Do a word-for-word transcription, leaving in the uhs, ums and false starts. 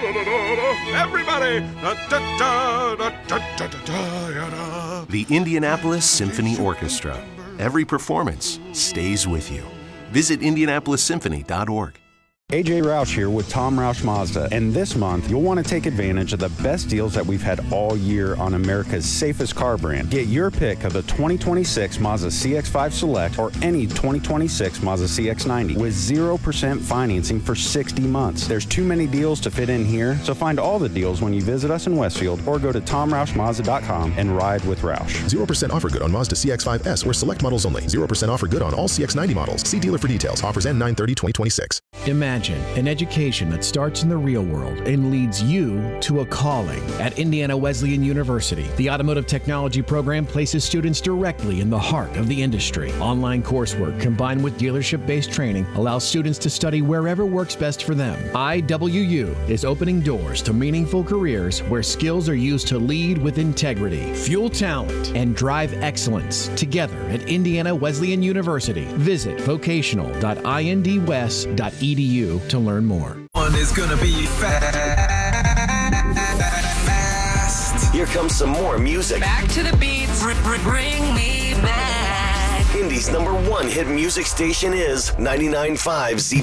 Everybody! The Indianapolis Symphony Orchestra. Every performance stays with you. Visit indianapolis symphony dot org. A J Roush here with Tom Roush Mazda, and this month you'll want to take advantage of the best deals that we've had all year on America's safest car brand. Get your pick of the twenty twenty-six Mazda C X five Select or any twenty twenty-six Mazda C X ninety with zero percent financing for sixty months. There's too many deals to fit in here, so find all the deals when you visit us in Westfield or go to tom roush mazda dot com and ride with Roush. zero percent offer good on Mazda C X five S or select models only. zero percent offer good on all C X ninety models. See dealer for details. Offers end nine thirty twenty twenty-six. Imagine an education that starts in the real world and leads you to a calling. At Indiana Wesleyan University, the Automotive Technology program places students directly in the heart of the industry. Online coursework combined with dealership-based training allows students to study wherever works best for them. I W U is opening doors to meaningful careers where skills are used to lead with integrity, fuel talent, and drive excellence together at Indiana Wesleyan University. Visit vocational dot i n d west dot e d u to learn more. One is gonna be fast. Here comes some more music. Back to the beats. Bring me back. Indy's number one hit music station is ninety-nine point five Z